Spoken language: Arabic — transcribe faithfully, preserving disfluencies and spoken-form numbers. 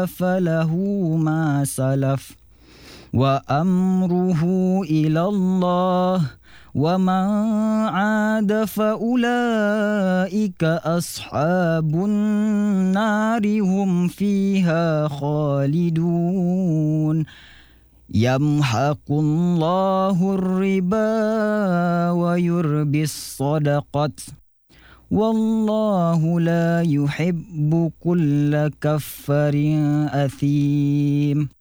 فله ما سلف وأمره إلى الله ومن عاد فأولئك أصحاب النار هم فيها خالدون يمحق الله الربا ويربي الصدقات والله لا يحب كل كفار أثيم.